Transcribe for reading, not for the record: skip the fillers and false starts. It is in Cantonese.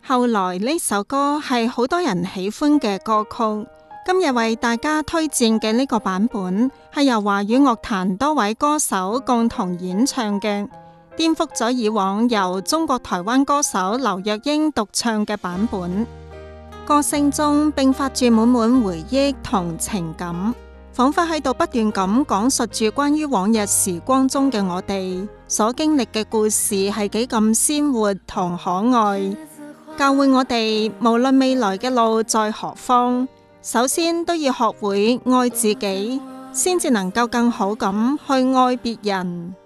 後來呢首歌係好多人喜歡嘅歌曲。今日為大家推薦嘅呢個版本係由華語樂壇多位歌手共同演唱嘅，顛覆咗以往由中國台灣歌手劉若英獨唱嘅版本。歌聲中並發住滿滿回憶同情感，仿佛喺度不斷咁講述住關於往日時光中嘅我哋所經歷嘅故事係幾咁鮮活同可愛，教會我哋無論未來嘅路在何方，首先都要學會愛自己，先至能夠更好咁去愛別人。